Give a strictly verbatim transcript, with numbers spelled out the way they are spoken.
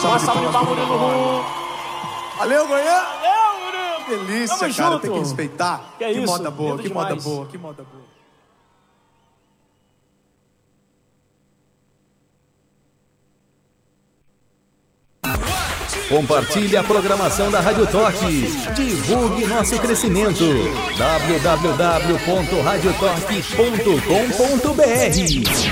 Uma salva de palmas, Murilo Rum. Valeu, Goiânia! Valeu, Murilo! Delícia, Tamo cara, junto. tem que respeitar. Que é que isso, moda boa, lindo que demais. moda boa, que moda boa. Compartilhe a programação da Rádio Torque. Divulgue nosso crescimento. w w w ponto radio torque ponto com ponto b r